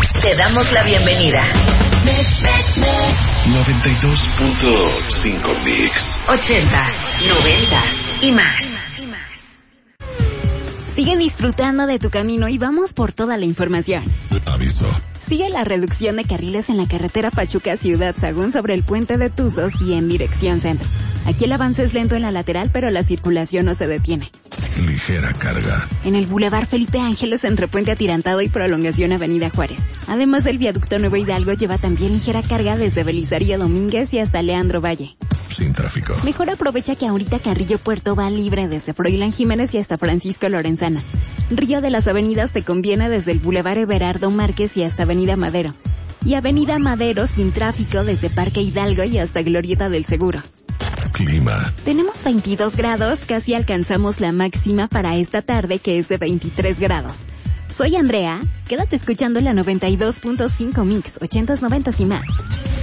Te damos la bienvenida. 92.5 Mix. 80s, 90s y más. Sigue disfrutando de tu camino y vamos por toda la información. Aviso. Sigue la reducción de carriles en la carretera Pachuca-Ciudad Sagún sobre el puente de Tuzos y en dirección centro. Aquí el avance es lento en la lateral, pero la circulación no se detiene. Ligera carga. En el Boulevard Felipe Ángeles entre Puente Atirantado y Prolongación Avenida Juárez. Además del viaducto Nuevo Hidalgo lleva también ligera carga desde Belisario Domínguez y hasta Leandro Valle. Sin tráfico. Mejor aprovecha que ahorita Carrillo Puerto va libre desde Froilán Jiménez y hasta Francisco Lorenzana. Río de las Avenidas te conviene desde el Boulevard Everardo Márquez y hasta Avenida Madero. Y Avenida Madero sin tráfico desde Parque Hidalgo y hasta Glorieta del Seguro. Clima. Tenemos 22 grados, casi alcanzamos la máxima para esta tarde que es de 23 grados. Soy Andrea, quédate escuchando la 92.5 Mix, 80s, 90s y más.